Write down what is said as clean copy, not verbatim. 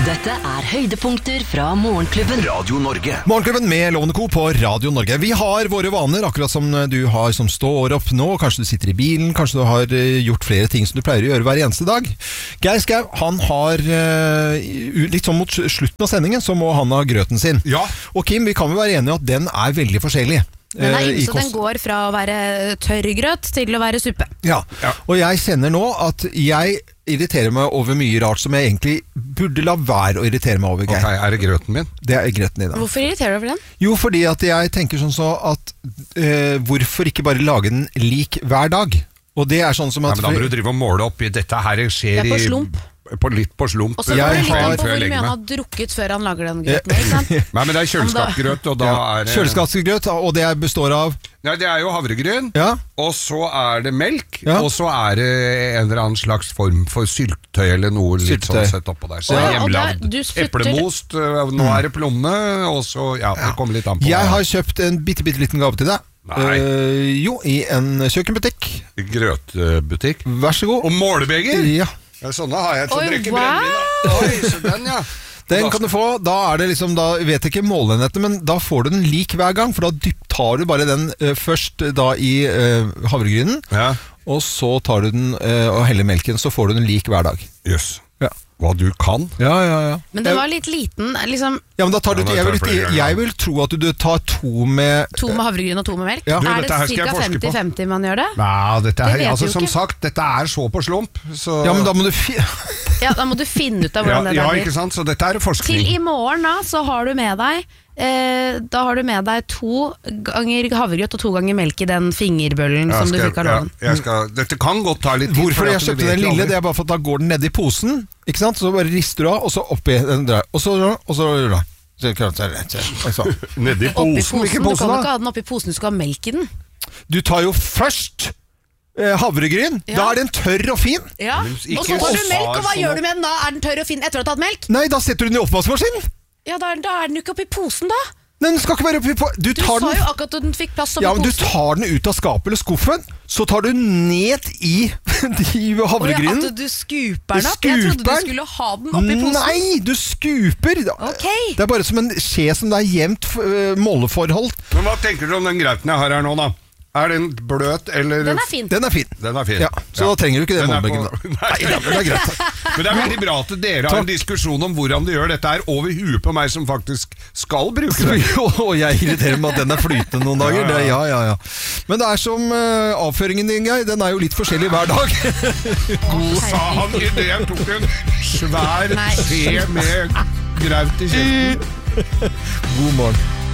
Dette høydepunkter fra Morgenklubben. Radio Norge. Morgenklubben med Lovende Co på Radio Norge. Vi har våre vaner, akkurat som du har som står opp nå. Kanskje du sitter i bilen, kanskje du har gjort flere ting som du pleier å gjøre hver eneste dag. Geir Skau, han har litt sånn mot slutten av sendingen, så må han ha grøten sin. Ja. Og Kim, vi kan vel være enige at den veldig forskjellig. Den ymse, den går fra å være tørrgrøt til å være suppe. Ja, og jeg kjenner nå at jeg irriterer meg over mye rart som jeg egentlig burde la være å irritere meg over, Geir. Ok, er det grøten min? Det grøten din da. Hvorfor irriterer du over den? Jo, fordi at jeg tenker sånn så at hvorfor ikke bare lage den lik hver dag? Og det sånn som at... Nei, men da må du drive og måle opp i dette her skjer Det på slump. Litt på slump. Og så går det litt an på hvor mye han har drukket før han lager den grøten, ikke sant? Nei, men det kjøleskapsgrøt, og da kjøleskapsgrøt, og det består av... Nei, det jo havregryn, og så det melk, og så det en eller annen slags form for syltetøy eller noe litt sånn sett oppå der. Så hjemmelagd eplemost, nå det plomme, og så, det kommer litt an på. Jeg har kjøpt en bitte liten gave til deg. Jo, i en kjøkkenbutikk. Grøtbutikk. Vær så god. Og målebeger? Ja. Sånne har jeg til å drikke brennevin. Oi, så den, Den kan du få, da det liksom, da vet jeg ikke målenhetene, men da får du den lik hver gang, for da tar du bare den først da i havregrynen, og så tar du den og heller melken, så får du den lik hver dag. Jøss. Hva du kan. Ja. Men det var litt liten, liksom. Ja, men da tar du, jeg vil tro at du tar to med havregryn og to med melk. Ja. Det cirka 50-50 man gjør det? Nei, dette altså som sagt, dette så på slump. Så... Ja, men da må du da må du finne ut av hvordan det blir. Ja, ikke sant, så dette forskning. Til i morgen da, så har du med deg da har du med deg 2 ganger havregrøt og 2 ganger melk i den fingerbøllen som du fikk av loven. Dette kan godt ta litt tid. Hvorfor jeg kjøpte den lille, det bare for at da går den ned i posen, ikke sant? Så bare rister du av, og så oppi den der, og så gjør nedi posen, ikke posen. Du kan posen da? ikke ha den oppi posen, du skal ha melk i den. Du tar jo først havregryn, da den tørr og fin. Ja, og så tar du melk, og hva gjør du med den da? Den tørr og fin etter å ha tatt melk? Nei, da setter du den i oppvaskmaskinen. Ja, da den jo ikke oppi posen da. Den skal ikke være oppi posen. Du sa jo akkurat at den fikk plass oppi posen. Men du tar den ut av skapet eller skuffen, så tar du ned i de havregrynen. At du skuper den opp? Jeg trodde du skulle ha den oppi posen. Nei, du skuper. Okay. Det bare som en skje som det jevnt måleforhold. Men hva tenker du om den grauten jeg har her nå da? Den bløt, eller... Den fin. Den fin. Ja, så da trenger du ikke det målebeggen da. Nei, det greit. Men det veldig bra at dere har en diskusjon om hvordan du gjør dette her over huet på meg som faktisk skal bruke det. Og jeg irriterer meg at den flytende noen dager. Ja. Men det som avføringen din, Geir, den jo litt forskjellig hver dag. God sa han i det jeg tok en svær skje med graut i kjeften. God morgen.